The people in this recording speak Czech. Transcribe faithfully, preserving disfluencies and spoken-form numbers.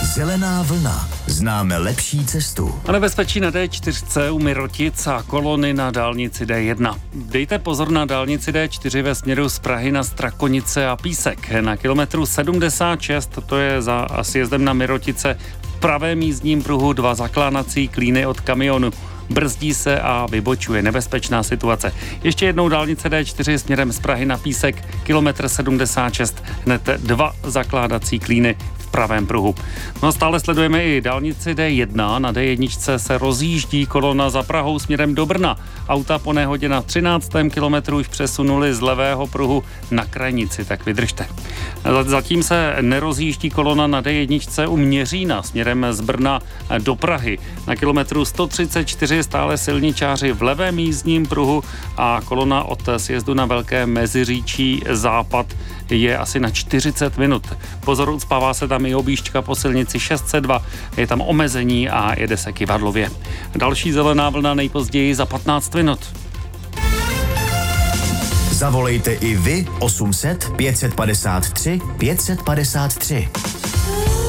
Zelená vlna. Známe lepší cestu. A nebezpečí na D čtyři u Mirotic a kolony na dálnici D jedna. Dejte pozor na dálnici D čtyři ve směru z Prahy na Strakonice a Písek. Na kilometru sedmdesát šest, to je za sjezdem na Mirotice, v pravém jízdním pruhu dva zakládací klíny od kamionu. Brzdí se a vybočuje. Nebezpečná situace. Ještě jednou dálnice D čtyři směrem z Prahy na Písek, kilometr sedmdesát šest, hned dva zakládací klíny v pravém pruhu. No a stále sledujeme i dálnici D jedna. Na D jedna se rozjíždí kolona za Prahou směrem do Brna. Auta po nehodě na třináctém kilometru už přesunuli z levého pruhu na krajnici, tak vydržte. Zatím se nerozjíždí kolona na D jedna u Měřína směrem z Brna do Prahy. Na kilometru sto třicet čtyři stále silničáři v levém jízdním pruhu a kolona od sjezdu na Velké Meziříčí západ je asi na čtyřicet minut. Pozor, ucpává se tam i objížďka po silnici šest set dva, je tam omezení a jede se kyvadlově. Další zelená vlna nejpozději za patnáct minut. Zavolejte i vy osm set pět set padesát tři pět set padesát tři.